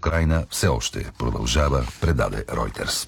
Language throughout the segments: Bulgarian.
Украйна все още продължава, предаде Ройтерс.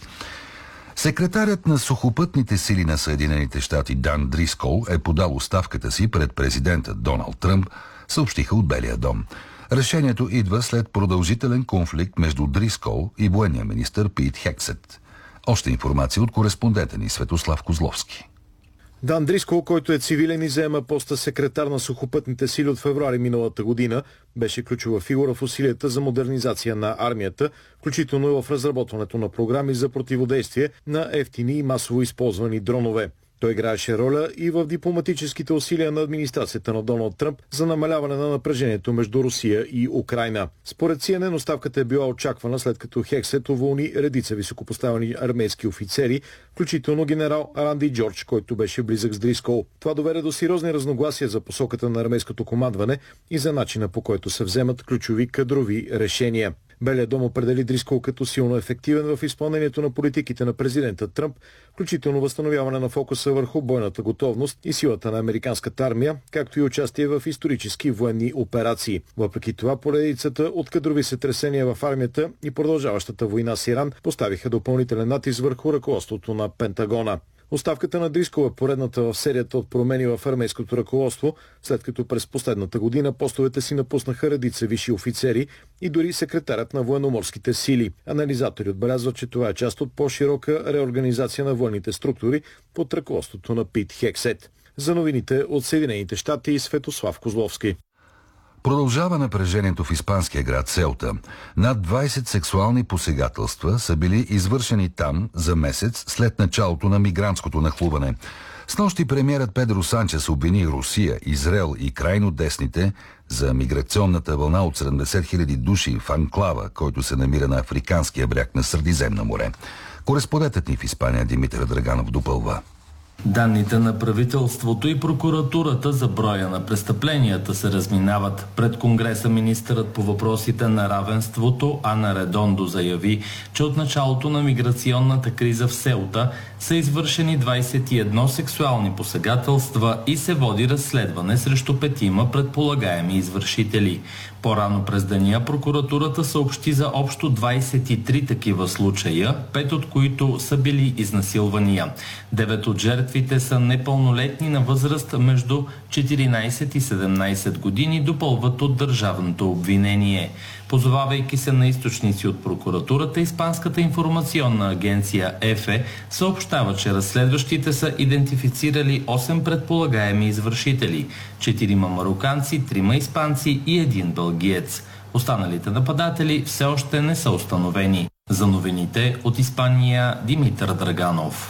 Секретарят на сухопътните сили на Съединените щати Дан Дрискол е подал оставката си пред президента Доналд Тръмп, съобщиха от Белия дом. Решението идва след продължителен конфликт между Дрискол и военния министър Пит Хексет. Още информация от кореспондента ни Светослав Козловски. Дан Дрискол, който е цивилен и заема поста секретар на сухопътните сили от февруари миналата година, беше ключова фигура в усилията за модернизация на армията, включително и в разработването на програми за противодействие на евтини и масово използвани дронове. Той играеше роля и в дипломатическите усилия на администрацията на Доналд Тръмп за намаляване на напрежението между Русия и Украйна. Според CNN, оставката е била очаквана, след като Хексет уволни редица високопоставени армейски офицери, включително генерал Ранди Джордж, който беше близък с Дрискол. Това доведе до сериозни разногласия за посоката на армейското командване и за начина, по който се вземат ключови кадрови решения. Белия дом определи Дрискол като силно ефективен в изпълнението на политиките на президента Тръмп, включително възстановяване на фокуса върху бойната готовност и силата на американската армия, както и участие в исторически военни операции. Въпреки това, поредицата от кадрови сътресения в армията и продължаващата война с Иран поставиха допълнителен натиск върху ръководството на Пентагона. Оставката на Дрискол е поредната в серията от промени в армейското ръководство, след като през последната година постовете си напуснаха редица висши офицери и дори секретарят на военноморските сили. Анализатори отбелязват, че това е част от по-широка реорганизация на военните структури под ръководството на Пит Хексет. За новините от Съединените щати и Светослав Козловски. Продължава напрежението в испанския град Селта. Над 20 сексуални посегателства са били извършени там за месец след началото на мигрантското нахлуване. Снощи премиерът Педро Санчес обвини Русия, Израел и крайно десните за миграционната вълна от 70 000 души в анклава, който се намира на африканския бряг на Средиземно море. Кореспондентът ни в Испания Димитър Драганов допълва. Данните на правителството и прокуратурата за броя на престъпленията се разминават. Пред Конгреса министърът по въпросите на равенството Ана Редондо заяви, че от началото на миграционната криза в Селта са извършени 21 сексуални посегателства и се води разследване срещу 5 предполагаеми извършители. По-рано през деня прокуратурата съобщи за общо 23 такива случая, 5 от които са били изнасилвания. 9 от жертвите са непълнолетни на възраст между 14 и 17 години, допълват от държавното обвинение. Позовавайки се на източници от прокуратурата, Испанската информационна агенция ЕФЕ съобщава, че разследващите са идентифицирали 8 предполагаеми извършители, 4 мароканци, 3 испанци и 1 белгиец. Останалите нападатели все още не са установени. За новините от Испания Димитър Драганов.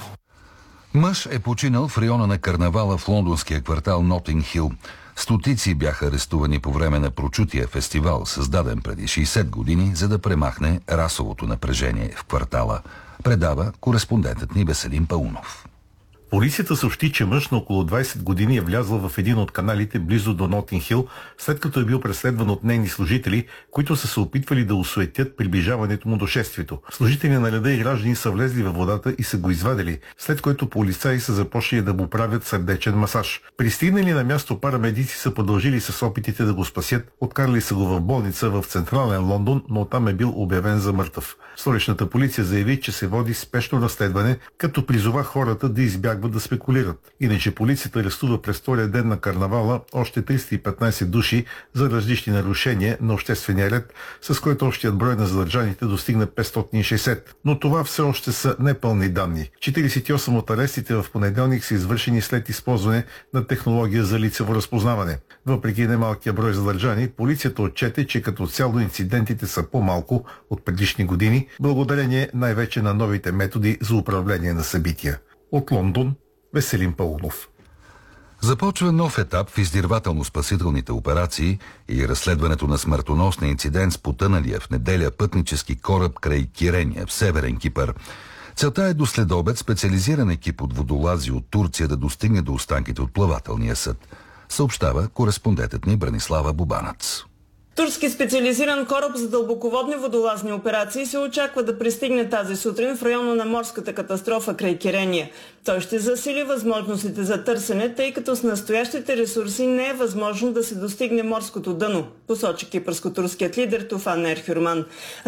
Мъж е починал в района на карнавала в лондонския квартал Нотинг Хил. Стотици бяха арестувани по време на прочутия фестивал, създаден преди 60 години, за да премахне расовото напрежение в квартала. Предава кореспондентът ни Веселин Паунов. Полицията съобщи, че мъж на около 20 години е влязъл в един от каналите близо до Нотинг Хил, след като е бил преследван от нейни служители, които са се опитвали да осуетят приближаването му до шествието. Служители на реда и граждани са влезли във водата и са го извадили, след което полицаи са започнали да му правят сърдечен масаж. Пристигнали на място парамедици са продължили с опитите да го спасят, откарали са го в болница в централен Лондон, но там е бил обявен за мъртъв. Столичната полиция заяви, че се води спешно разследване, като призова хората да избягват да спекулират. Иначе полицията арестува през втория ден на карнавала още 315 души за различни нарушения на обществения ред, с което общият брой на задържаните достигна 560. Но това все още са непълни данни. 48 от арестите в понеделник са извършени след използване на технология за лицево разпознаване. Въпреки немалкия брой задържани, полицията отчете, че като цяло инцидентите са по-малко от предишни години, благодарение най-вече на новите методи за управление на събития. От Лондон, Веселин Паунов. Започва нов етап в издирвателно-спасителните операции и разследването на смъртоносния инцидент с потъналия в неделя пътнически кораб край Кирения в Северен Кипър. Целта е до следобед специализиран екип от водолази от Турция да достигне до останките от плавателния съд, съобщава кореспондентът ни Бранислава Бубанац. Турски специализиран кораб за дълбоководни водолазни операции се очаква да пристигне тази сутрин в района на морската катастрофа край Кирения. Той ще засили възможностите за търсене, тъй като с настоящите ресурси не е възможно да се достигне морското дъно, посочи кипърско-турският лидер Туфан Ерхюрман.